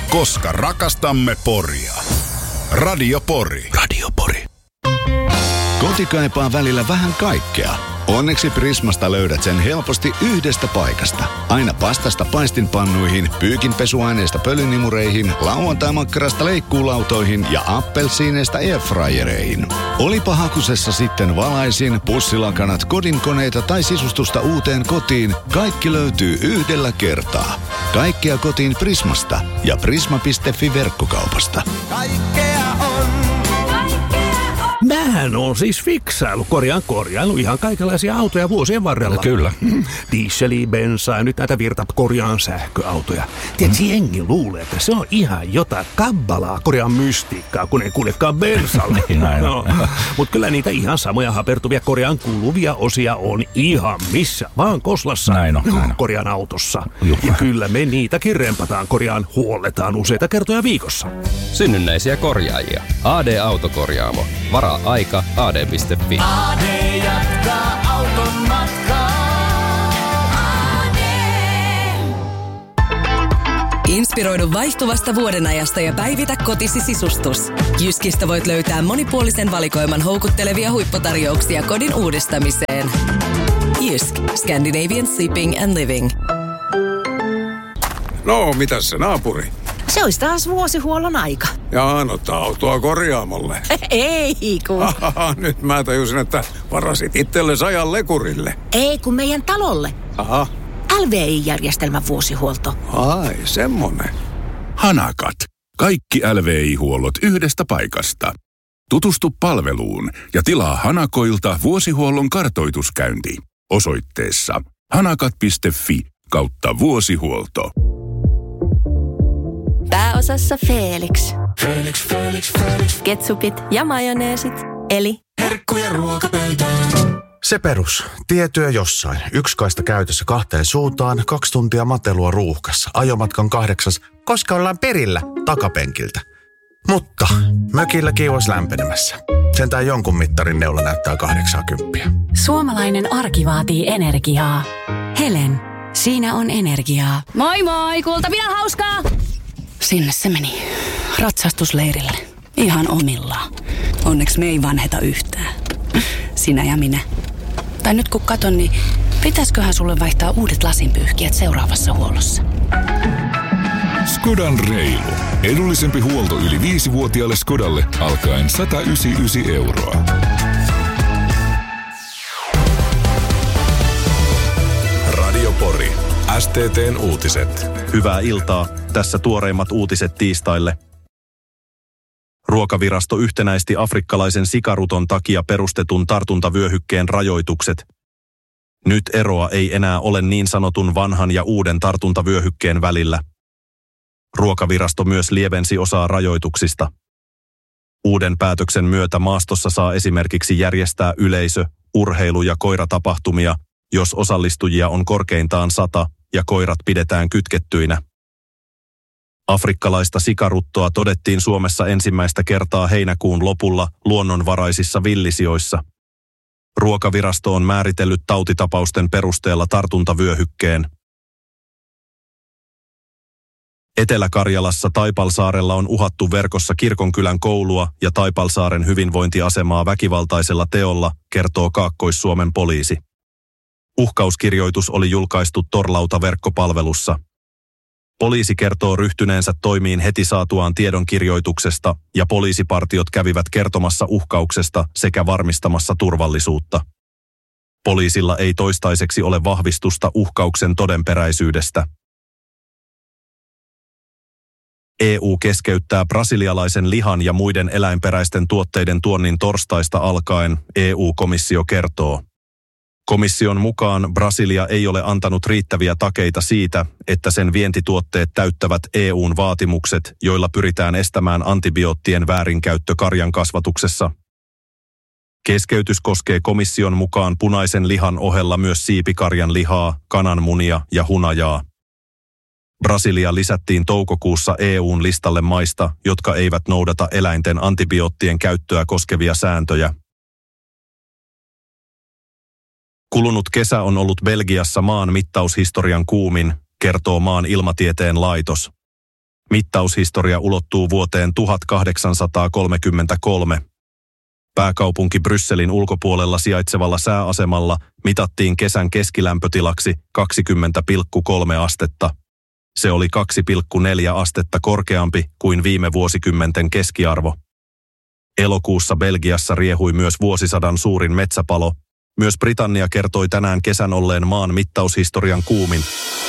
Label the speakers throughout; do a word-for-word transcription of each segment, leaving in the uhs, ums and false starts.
Speaker 1: koska rakastamme Poria. Radio Pori. Radio Pori. Koti kaipaa välillä vähän kaikkea. Onneksi Prismasta löydät sen helposti yhdestä paikasta. Aina pastasta paistinpannuihin, pyykinpesuaineista pölynimureihin, lauantai-makkarasta leikkuulautoihin ja appelsiineista airfryereihin. Olipa hakusessa sitten valaisin, pussilakanat, kodinkoneita tai sisustusta uuteen kotiin, kaikki löytyy yhdellä kertaa. Kaikkea kotiin Prismasta ja prisma piste fi verkkokaupasta.
Speaker 2: Kaikkea on.
Speaker 3: Mähän on siis fiksailu, korjaan korjailu ihan kaikenlaisia autoja vuosien varrella.
Speaker 4: No, kyllä.
Speaker 3: Dieseliä, bensaa ja nyt näitä virta korjaan sähköautoja. Tiedätkö, mm. jengi luulee, että se on ihan jotain kabbalaa korjaan mystiikkaa, kun ei kuljekaan bensalla. no. Mutta kyllä niitä ihan samoja hapertuvia korjaan kuuluvia osia on ihan missä vaan Koslassa
Speaker 4: näin on, näin on.
Speaker 3: korjaan autossa.
Speaker 4: Juh.
Speaker 3: Ja kyllä me niitäkin rempataan korjaan, huolletaan useita kertoja viikossa.
Speaker 5: Synnynnäisiä korjaajia. A D-autokorjaamo. Varaa aika a d piste fi.
Speaker 2: A D jatkaa auton matkaa. A D.
Speaker 6: Inspiroidu vaihtuvasta vuodenajasta ja päivitä kotisi sisustus. Jyskistä voit löytää monipuolisen valikoiman houkuttelevia huipputarjouksia kodin uudistamiseen. Jysk. Scandinavian Sleeping and Living.
Speaker 7: No, mitäs se naapuri?
Speaker 8: Se olisi taas vuosihuollon aika.
Speaker 7: Jaa, no autoa korjaamolle.
Speaker 8: Ei, kun...
Speaker 7: Ahaha, nyt mä tajusin, että varasit itsellesi ajan lekurille.
Speaker 8: Ei, kun meidän talolle.
Speaker 7: Aha.
Speaker 8: L V I-järjestelmän vuosihuolto.
Speaker 7: Ai, semmonen.
Speaker 1: Hanakat. Kaikki L V I-huollot yhdestä paikasta. Tutustu palveluun ja tilaa Hanakoilta vuosihuollon kartoituskäynti osoitteessa hanakat piste fi kautta vuosihuolto.
Speaker 6: Pääosassa Felix.
Speaker 2: Felix, Felix, Felix.
Speaker 6: Ketsupit ja majoneesit. Eli
Speaker 2: Herkkuja ruokapöytään.
Speaker 9: Se perus. Tietyö jossain. Yksi kaista käytössä kahteen suuntaan, kaksi tuntia matelua ruuhkassa. Ajomatkan kahdeksas, koska ollaan perillä takapenkiltä. Mutta mökillä kiuas lämpenemässä. Sentään jonkun mittarin neula näyttää kahdeksankymmentä.
Speaker 10: Suomalainen arki vaatii energiaa. Helen, siinä on energiaa.
Speaker 11: Moi moi, kuultavina hauskaa!
Speaker 10: Sinne se meni. Ratsastusleirille. Ihan omillaan. Onneksi me ei vanheta yhtään. Sinä ja minä. Tai nyt kun katon, niin pitäisköhän sulle vaihtaa uudet lasinpyyhkijät seuraavassa huollossa?
Speaker 12: Skodan reilu. Edullisempi huolto yli viisivuotiaalle Skodalle alkaen sata yhdeksänkymmentäyhdeksän euroa.
Speaker 1: Radio Pori. S T T:n uutiset.
Speaker 13: Hyvää iltaa. Tässä tuoreimmat uutiset tiistaille. Ruokavirasto yhtenäisti afrikkalaisen sikaruton takia perustetun tartuntavyöhykkeen rajoitukset. Nyt eroa ei enää ole niin sanotun vanhan ja uuden tartuntavyöhykkeen välillä. Ruokavirasto myös lievensi osaa rajoituksista. Uuden päätöksen myötä maastossa saa esimerkiksi järjestää yleisö-, urheilu- ja koiratapahtumia, jos osallistujia on korkeintaan sata ja koirat pidetään kytkettyinä. Afrikkalaista sikaruttoa todettiin Suomessa ensimmäistä kertaa heinäkuun lopulla luonnonvaraisissa villisijoissa. Ruokavirasto on määritellyt tautitapausten perusteella tartuntavyöhykkeen. Etelä-Karjalassa Taipalsaarella on uhattu verkossa Kirkonkylän koulua ja Taipalsaaren hyvinvointiasemaa väkivaltaisella teolla, kertoo Kaakkois-Suomen poliisi. Uhkauskirjoitus oli julkaistu Torlauta-verkkopalvelussa. Poliisi kertoo ryhtyneensä toimiin heti saatuaan tiedon kirjoituksesta ja poliisipartiot kävivät kertomassa uhkauksesta sekä varmistamassa turvallisuutta. Poliisilla ei toistaiseksi ole vahvistusta uhkauksen todenperäisyydestä. E U keskeyttää brasilialaisen lihan ja muiden eläinperäisten tuotteiden tuonnin torstaista alkaen, E U-komissio kertoo. Komission mukaan Brasilia ei ole antanut riittäviä takeita siitä, että sen vientituotteet täyttävät E U:n vaatimukset, joilla pyritään estämään antibioottien väärinkäyttö karjan kasvatuksessa. Keskeytys koskee komission mukaan punaisen lihan ohella myös siipikarjan lihaa, kananmunia ja hunajaa. Brasilia lisättiin toukokuussa E U:n listalle maista, jotka eivät noudata eläinten antibioottien käyttöä koskevia sääntöjä. Kulunut kesä on ollut Belgiassa maan mittaushistorian kuumin, kertoo maan ilmatieteen laitos. Mittaushistoria ulottuu vuoteen tuhatkahdeksansataakolmekymmentäkolme. Pääkaupunki Brysselin ulkopuolella sijaitsevalla sääasemalla mitattiin kesän keskilämpötilaksi kaksikymmentä pilkku kolme astetta. Se oli kaksi pilkku neljä astetta korkeampi kuin viime vuosikymmenten keskiarvo. Elokuussa Belgiassa riehui myös vuosisadan suurin metsäpalo. Myös Britannia kertoi tänään kesän olleen maan mittaushistorian kuumin.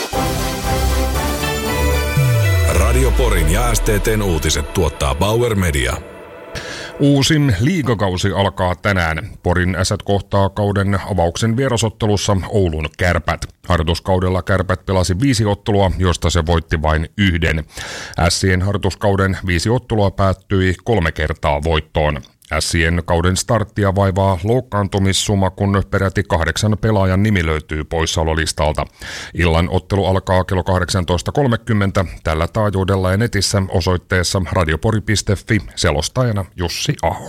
Speaker 12: Radio Porin ja S T T:n uutiset tuottaa Bauer Media.
Speaker 4: Uusin liigakausi alkaa tänään. Porin Ässät kohtaa kauden avauksen vierasottelussa Oulun Kärpät. Harjoituskaudella Kärpät pelasi viisi ottelua, josta se voitti vain yhden. Ässien harjoituskauden viisi ottelua päättyi kolme kertaa voittoon. Ässien kauden starttia vaivaa loukkaantumissuma, kun peräti kahdeksan pelaajan nimi löytyy poissaololistalta. Illan ottelu alkaa kello kahdeksantoista kolmekymmentä tällä taajuudella ja netissä osoitteessa radiopori piste fi, selostajana Jussi Aho.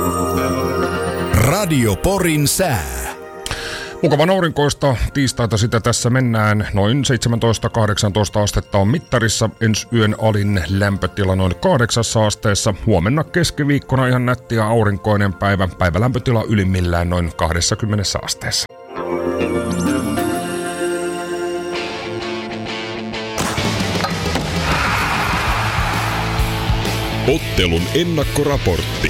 Speaker 1: Radio Porin sää.
Speaker 4: Mukavan aurinkoista tiistaita sitä tässä mennään. Noin seitsemäntoista kahdeksantoista astetta on mittarissa. Ensi yön alin lämpötila noin kahdeksassa asteessa. Huomenna keskiviikkona ihan nätti ja aurinkoinen päivä. Päivälämpötila ylimmillään noin kaksikymmentä asteessa.
Speaker 12: Ottelun ennakkoraportti.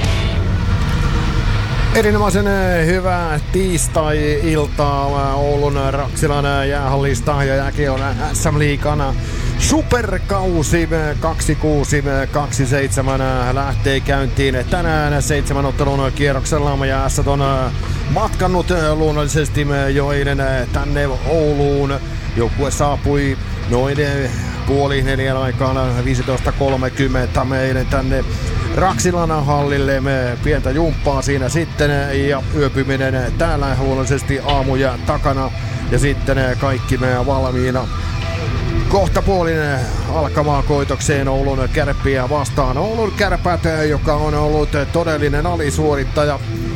Speaker 3: Erinomaisen hyvää tiistai-iltaa Oulun Raksilan jäähallista ja jääkiekon S M-liigan superkausi kaksikymmentäkuusi kaksikymmentäseitsemän lähtee käyntiin tänään seitsemän ottelun kierroksella ja S on matkannut luonnollisesti jo eilen tänne Ouluun. Joukkue saapui noin puoli neljän aikaan viisitoista kolmekymmentä meidän tänne Raksilan hallille. Me pientä jumppaa siinä sitten ja yöpyminen täällä luonnollisesti aamuja takana ja sitten kaikki me valmiina kohtapuolin alkamaan koitokseen Oulun Kärppiä vastaan. Oulun Kärpät, joka on ollut todellinen alisuorittaja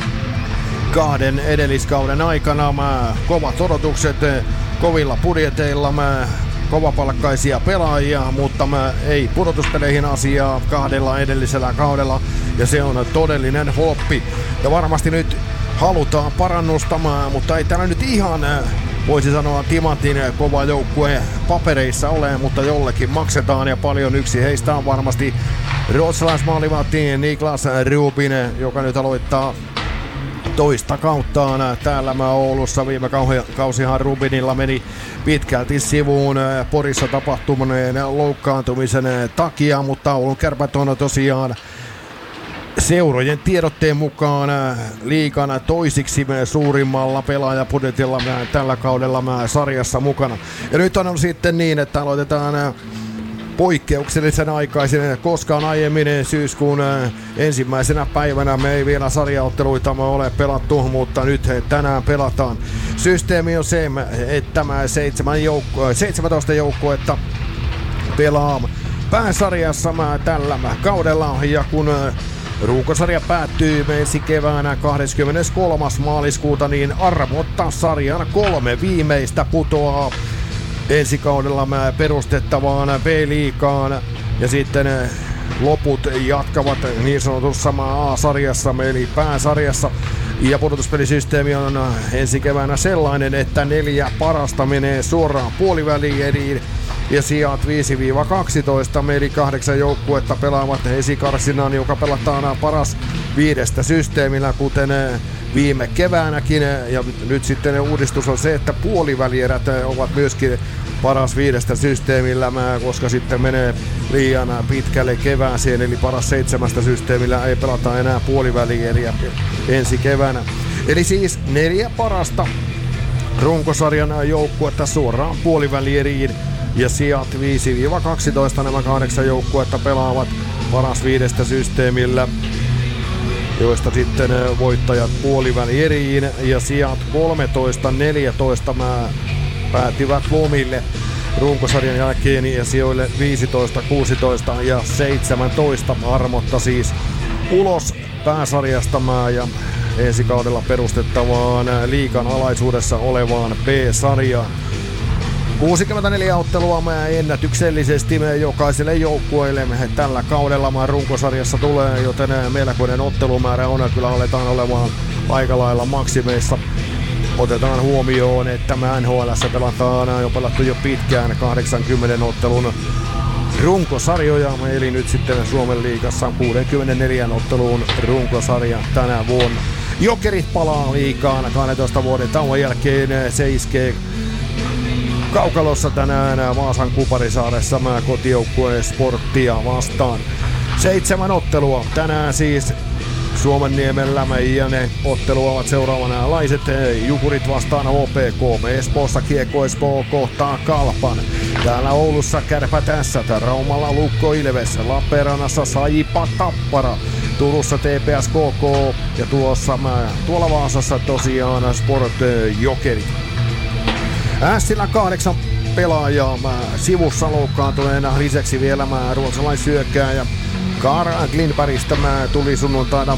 Speaker 3: kahden edelliskauden aikana. Mä, kovat odotukset kovilla budjeteilla, mä, kovapalkkaisia pelaajia, mutta mä, ei pudotuspeleihin asiaa kahdella edellisellä kaudella ja se on todellinen floppi. Ja varmasti nyt halutaan parannustamaan, mutta ei täällä nyt ihan, voisi sanoa, timantin kova joukkue papereissa ole, mutta jollekin maksetaan ja paljon. Yksi heistä on varmasti ruotsalaismaalivahti Niklas Rubin, joka nyt aloittaa toista kauttaan täällä mä Oulussa. Viime kausihan Rubinilla meni pitkälti sivuun Porissa tapahtuneen loukkaantumisen takia, mutta Oulun Kärpät on tosiaan seurojen tiedotteen mukaan liigan toisiksi suurimmalla pelaajapudjetilla tällä kaudella sarjassa mukana. Ja nyt on sitten niin, että aloitetaan poikkeuksellisen aikaisin, koskaan aiemmin syyskuun ensimmäisenä päivänä me ei vielä sarjaotteluita ole pelattu, mutta nyt tänään pelataan. Systeemi on se, että tämä seitsemän joukko, seitsemäntoista joukkuetta pelaa pääsarjassa tällä kaudella ja kun runkosarja päättyy ensi keväänä kahdeskymmeneskolmas maaliskuuta, niin armotta sarjan kolme viimeistä putoaa ensi kaudella perustettavaan B-liigaan ja sitten loput jatkavat niin sanotussa A-sarjassa eli pääsarjassa. Ja pudotuspelisysteemi on ensi keväänä sellainen, että neljä parasta menee suoraan puoliväliin ja sijat viisi kaksitoista eli kahdeksan joukkuetta pelaavat esikarsinnan, joka pelataan paras viidestä systeemillä, kuten viime keväänäkin. Ja nyt sitten uudistus on se, että puolivälierät ovat myöskin paras viidestä systeemillä, koska sitten menee liian pitkälle kevääseen, eli paras seitsemästä systeemillä ei pelata enää puolivälieriä ensi keväänä. Eli siis neljä parasta runkosarjan joukkuetta suoraan puolivälieriin ja sijat viisi kaksitoista nämä kahdeksan joukkuetta pelaavat paras viidestä systeemillä, joista sitten voittajat puolivälieriin ja sijat kolmetoista neljätoista päätyvät lomille runkosarjan jälkeen ja sijoille viisitoista, kuusitoista ja seitsemäntoista armotta siis ulos pääsarjasta ja ensi kaudella perustettavaan liigan alaisuudessa olevaan B-sarjaan.
Speaker 14: kuusikymmentäneljä ottelua mä ennätyksellisesti me jokaiselle joukkueelle tällä kaudella mä runkosarjassa tulee, joten melkoinen ottelumäärä on, kyllä aletaan olemaan aika lailla maksimeissa. Otetaan huomioon, että mä N H L:ssä pelataan jo pelattu jo pitkään kahdeksankymmentä ottelun runkosarjoja, eli nyt sitten Suomen liigassa kuusikymmentäneljä otteluun runkosarja tänä vuonna. Jokerit palaa liigaan kahdentoista vuoden tauon jälkeen, se iskee kaukalossa tänään Vaasan Kuparisaaressa kotijoukkueen Sporttia vastaan. Seitsemän ottelua tänään siis Suomenniemellä, ja ne ottelua ovat seuraavana laiset. Jukurit vastaan O P K, Espoossa Kiekko Espoo kohtaa Kalpan. Täällä Oulussa Kärpät Ässät, Raumalla Lukko Ilves, Lappeenrannassa Saipa Tappara, Turussa T P S K K ja tuossa, tuolla Vaasassa tosiaan Sport Jokerit. Ässillä kahdeksan pelaajaa, sivussa loukkaantuneena lisäksi vielä ruotsalaishyökkääjä Karl Lindbergistä tuli sunnuntaina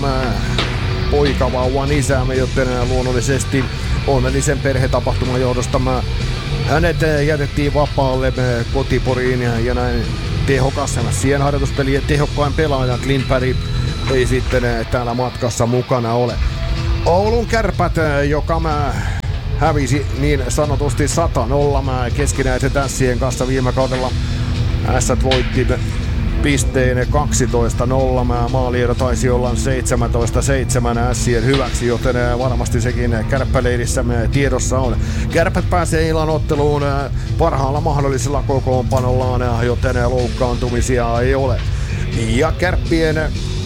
Speaker 14: poikavauvan isäämme, joten luonnollisesti onnellisen perhetapahtuman johdosta hänet jätettiin vapaalle kotiporiin ja näin tehokas sienharjoituspelien tehokkain pelaaja Lindberg ei sitten täällä matkassa mukana ole. Oulun Kärpät, joka mä hävisi niin sanotusti sata nolla keskinäisen Ässien kanssa viime kaudella. Ässät voitti pisteen kaksitoista nolla, maaliero taisi olla seitsemäntoista seitsemän Ässien hyväksi, joten varmasti sekin kärppäleirissä tiedossa on. Kärpät pääsee illan otteluun parhaalla mahdollisella kokoonpanollaan, joten loukkaantumisia ei ole. Ja Kärppien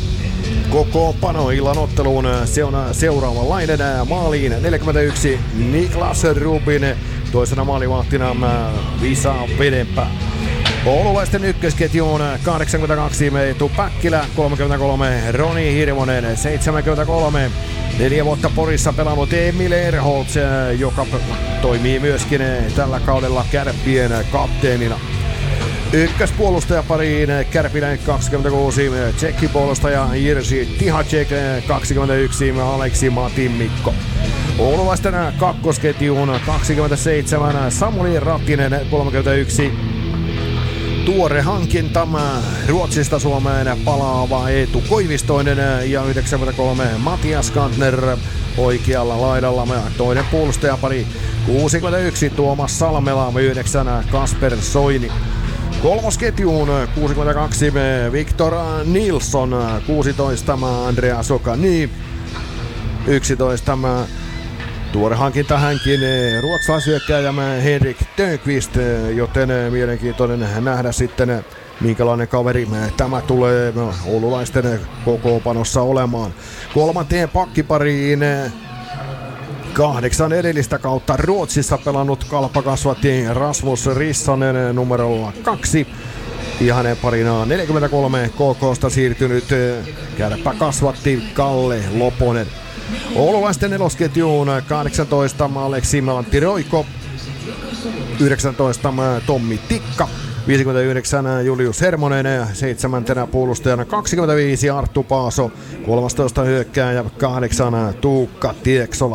Speaker 14: kokoonpano illan otteluun, se on seuraavanlainen. Maaliin neljäkymmentäyksi Niklas Rubin, toisena maalivahtina Visa Vedenpää. Oululaisten ykkösketjuun kahdeksankymmentäkaksi Eetu Päkkilä, kolmekymmentäkolme Roni Hirvonen, seitsemänkymmentäkolme neljä vuotta Porissa pelannut Emil Erholz, joka toimii myöskin tällä kaudella Kärppien kapteenina. Ykköspuolustajapariin Kärpinen kaksikymmentäkuusi tsekkipuolustaja Jirsi Tihacek, kaksikymmentäyksi Aleksi Matin Mikko. Oululaisten kakkosketjuun kaksikymmentäseitsemän Samuli Rattinen, kolmekymmentäyksi tuore hankinta Ruotsista Suomeen palaava Eetu Koivistoinen ja yhdeksänkymmentäkolme Matias Kantner oikealla laidalla. Toinen puolustajapari kuusikymmentäyksi Tuomas Salmela, yhdeksän Kasper Soini. Kolmosketjuun kuusikymmentäkaksi Victor Nilsson, kuusitoista Andreas Okani, yksitoista tuore hankinta hänkin ruotsalaisyökkääjä Henrik Törnqvist, joten mielenkiintoinen nähdä sitten minkälainen kaveri tämä tulee oululaisten kokoonpanossa olemaan. Kolmanteen pakkipariin kahdeksan edellistä kautta Ruotsissa pelannut kalppakasvatti Rasmus Rissanen numerolla kaksi. Ja hänen parinaan neljäkymmentäkolme K K:sta siirtynyt kärppäkasvatti Kalle Loponen. Oululaisten nelosketjuun kahdeksantoista Aleksi Antti Roiko, yhdeksäntoista Tommi Tikka, viisikymmentäyhdeksän Julius Hermonen, seitsemäntenä puolustajana kaksikymmentäviisi Arttu Paaso, kolmastoista hyökkääjä kahdeksan Tuukka Tieksola.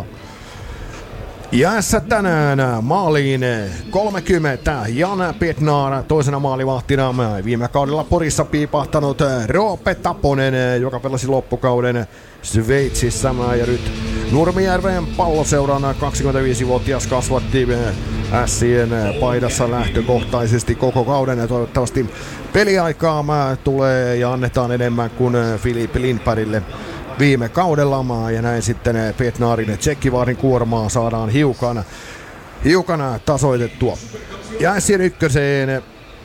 Speaker 14: Jäässä tänään maaliin kolmekymmentä Jan Petnar, toisena maalivahtina viime kaudella Porissa piipahtanut Roope Taponen, joka pelasi loppukauden Sveitsissä, ja nyt Nurmijärven Palloseuran kaksikymmentäviisivuotias kasvatti Ässien paidassa lähtökohtaisesti koko kauden, ja toivottavasti peliaikaa tulee ja annetaan enemmän kuin Filip Lindbergille viime kaudella, ja näin sitten Petnarin tsekkivaarin kuormaa saadaan hiukan, hiukan tasoitettua. Ja Ässien ykköseen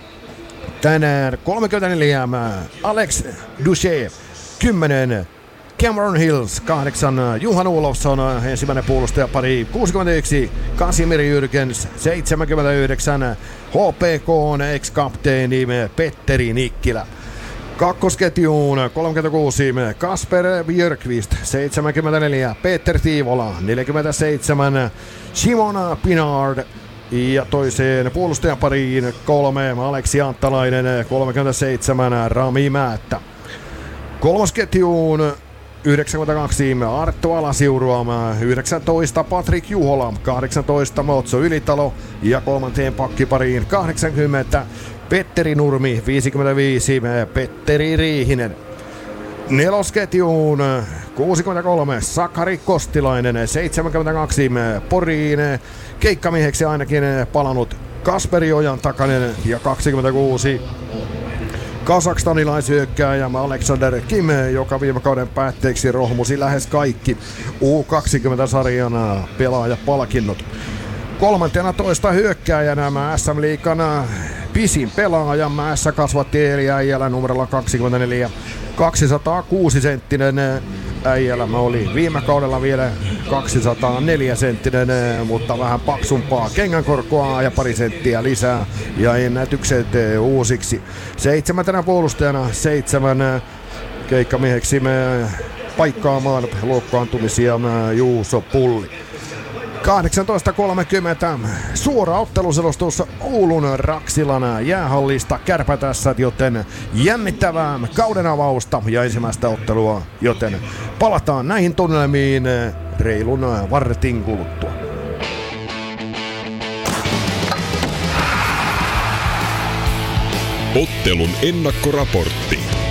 Speaker 14: tänään kolmekymmentäneljä Alex Duché, kymmenen Cameron Hills, kahdeksan Johan Olofsson, ensimmäinen puolustajapari kuusikymmentäyksi Kasimir Jürgens, seitsemänkymmentäyhdeksän H P K:n ex-kapteeni Petteri Nikkilä. Kakkosketjuun kolmekymmentäkuusi Kasper Björkvist, seitsemänkymmentäneljä Peter Tiivola, neljäkymmentäseitsemän Simona Pinard ja toiseen puolustajapariin kolme Aleksi Anttalainen, kolmekymmentäseitsemän Rami Määttä. Kolmosketjuun yhdeksänkymmentäkaksi Arttu Alasiurua, yhdeksäntoista Patrik Juhola, kahdeksantoista Motso Ylitalo ja kolmanteen pakkipariin kahdeksankymmentä Petteri Nurmi, viisikymmentäviisi Petteri Riihinen. Nelosketjuun kuusikymmentäkolme Sakari Kostilainen, seitsemänkymmentäkaksi Poriin keikkamieheksi ainakin palannut Kasperi Ojan Takanen ja kaksikymmentäkuusi kazakstanilaishyökkääjä Alexander Kim, joka viime kauden päätteeksi rohmusi lähes kaikki U kaksikymmentä-sarjan pelaajapalkinnot. kolmantena toista hyökkääjänä S M-liigan pisin pelaaja S-kasvatti Eli Äijälä numerolla kaksikymmentäneljä. kaksisataakuusi senttinen Äijälä oli viime kaudella vielä kaksisataaneljä senttinen, mutta vähän paksumpaa kengänkorkoa ja pari senttiä lisää ja ennätykset uusiksi. Seitsemäntenä puolustajana seitsemän keikkamieheksi me paikkaamaan loukkaantumisia Juuso Pulli. kahdeksantoista kolmekymmentä suora otteluselostus Oulun Raksilan jäähallista Kärpätässät, joten jännittävää kauden avausta ja ensimmäistä ottelua, joten palataan näihin tunnelmiin reilun vartin kuluttua.
Speaker 12: Ottelun ennakkoraportti.